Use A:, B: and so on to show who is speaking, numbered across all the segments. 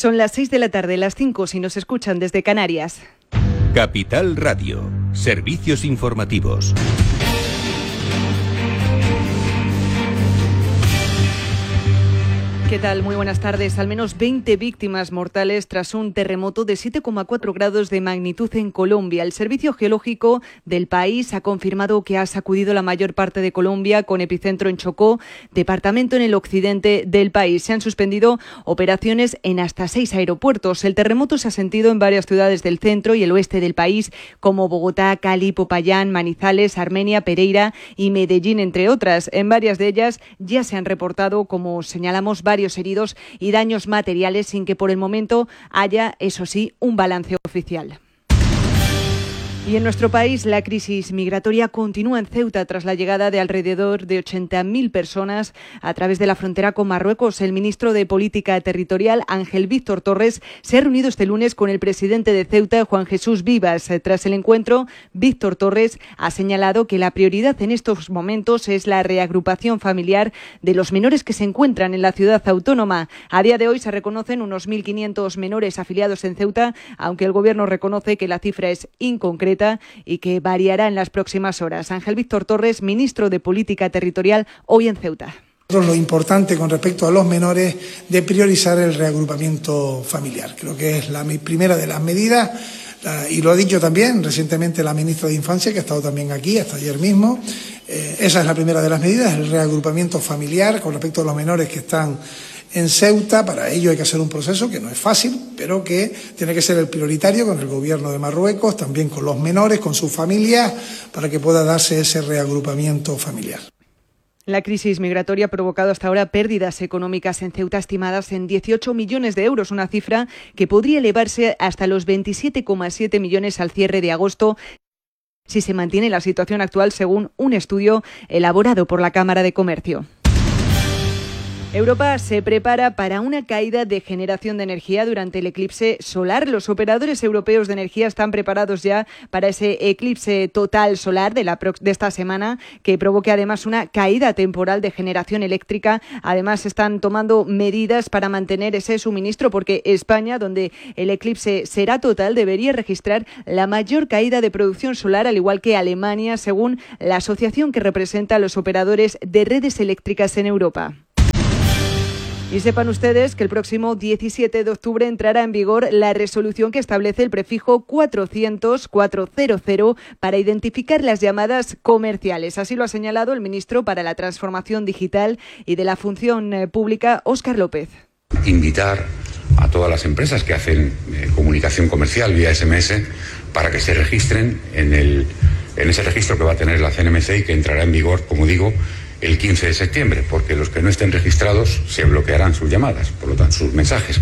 A: Son las 6 de la tarde, las 5 si nos escuchan desde Canarias.
B: Capital Radio, servicios informativos.
A: ¿Qué tal? Muy buenas tardes. Al menos 20 víctimas mortales tras un terremoto de 7,4 grados de magnitud en Colombia. El Servicio Geológico del país ha confirmado que ha sacudido la mayor parte de Colombia, con epicentro en Chocó, departamento en el occidente del país. Se han suspendido operaciones en hasta 6 aeropuertos. El terremoto se ha sentido en varias ciudades del centro y el oeste del país, como Bogotá, Cali, Popayán, Manizales, Armenia, Pereira y Medellín, entre otras. En varias de ellas ya se han reportado, como señalamos, varios heridos y daños materiales, sin que por el momento haya, eso sí, un balance oficial. Y en nuestro país la crisis migratoria continúa en Ceuta tras la llegada de alrededor de 80.000 personas a través de la frontera con Marruecos. El ministro de Política Territorial, Ángel Víctor Torres, se ha reunido este lunes con el presidente de Ceuta, Juan Jesús Vivas. Tras el encuentro, Víctor Torres ha señalado que la prioridad en estos momentos es la reagrupación familiar de los menores que se encuentran en la ciudad autónoma. A día de hoy se reconocen unos 1.500 menores afiliados en Ceuta, aunque el Gobierno reconoce que la cifra es inconcreta y que variará en las próximas horas. Ángel Víctor Torres, ministro de Política Territorial, hoy en Ceuta.
C: Lo importante con respecto a los menores de priorizar el reagrupamiento familiar. Creo que es la primera de las medidas, y lo ha dicho también recientemente la ministra de Infancia, que ha estado también aquí hasta ayer mismo. Esa es la primera de las medidas, el reagrupamiento familiar con respecto a los menores que están en Ceuta. Para ello hay que hacer un proceso que no es fácil, pero que tiene que ser el prioritario con el Gobierno de Marruecos, también con los menores, con sus familias, para que pueda darse ese reagrupamiento familiar.
A: La crisis migratoria ha provocado hasta ahora pérdidas económicas en Ceuta estimadas en 18 millones de euros, una cifra que podría elevarse hasta los 27,7 millones al cierre de agosto, si se mantiene la situación actual, según un estudio elaborado por la Cámara de Comercio. Europa se prepara para una caída de generación de energía durante el eclipse solar. Los operadores europeos de energía están preparados ya para ese eclipse total solar de esta semana, que provoque además una caída temporal de generación eléctrica. Además, están tomando medidas para mantener ese suministro, porque España, donde el eclipse será total, debería registrar la mayor caída de producción solar, al igual que Alemania, según la asociación que representa a los operadores de redes eléctricas en Europa. Y sepan ustedes que el próximo 17 de octubre entrará en vigor la resolución que establece el prefijo 400 para identificar las llamadas comerciales. Así lo ha señalado el ministro para la Transformación Digital y de la Función Pública, Óscar López.
D: Invitar a todas las empresas que hacen comunicación comercial vía SMS para que se registren en ese registro que va a tener la CNMC y que entrará en vigor, como digo, el 15 de septiembre, porque los que no estén registrados se bloquearán sus llamadas, por lo tanto sus mensajes.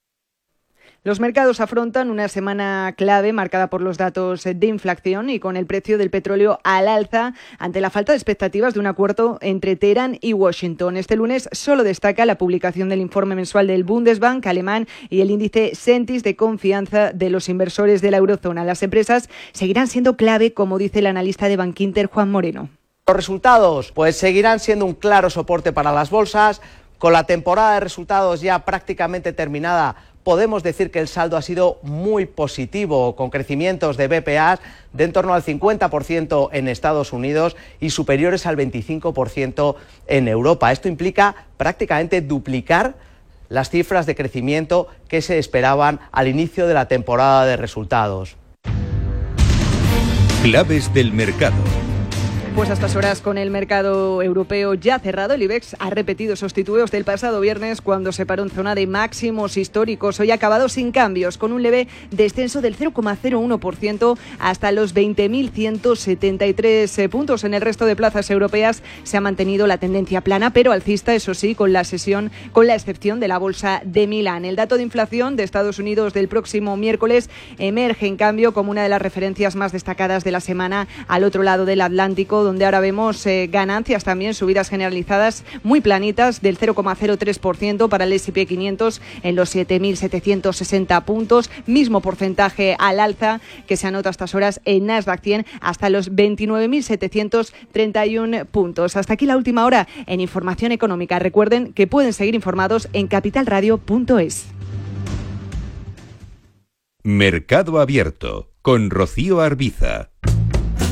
A: Los mercados afrontan una semana clave marcada por los datos de inflación y con el precio del petróleo al alza ante la falta de expectativas de un acuerdo entre Teherán y Washington. Este lunes solo destaca la publicación del informe mensual del Bundesbank alemán y el índice Sentis de confianza de los inversores de la eurozona. Las empresas seguirán siendo clave, como dice el analista de Bankinter, Juan Moreno.
E: Los resultados pues seguirán siendo un claro soporte para las bolsas. Con la temporada de resultados ya prácticamente terminada, podemos decir que el saldo ha sido muy positivo, con crecimientos de BPAs de en torno al 50% en Estados Unidos y superiores al 25% en Europa. Esto implica prácticamente duplicar las cifras de crecimiento que se esperaban al inicio de la temporada de resultados.
B: Claves del mercado.
A: Pues a estas horas, con el mercado europeo ya cerrado, el IBEX ha repetido esos titubeos del pasado viernes, cuando se paró en zona de máximos históricos. Hoy ha acabado sin cambios, con un leve descenso del 0,01% hasta los 20.173 puntos. En el resto de plazas europeas se ha mantenido la tendencia plana, pero alcista, eso sí, con la excepción de la bolsa de Milán. El dato de inflación de Estados Unidos del próximo miércoles emerge, en cambio, como una de las referencias más destacadas de la semana al otro lado del Atlántico, donde ahora vemos ganancias también, subidas generalizadas muy planitas del 0,03% para el S&P 500 en los 7.760 puntos, mismo porcentaje al alza que se anota a estas horas en Nasdaq 100 hasta los 29.731 puntos. Hasta aquí la última hora en Información Económica. Recuerden que pueden seguir informados en capitalradio.es.
B: Mercado Abierto con Rocío Arbiza.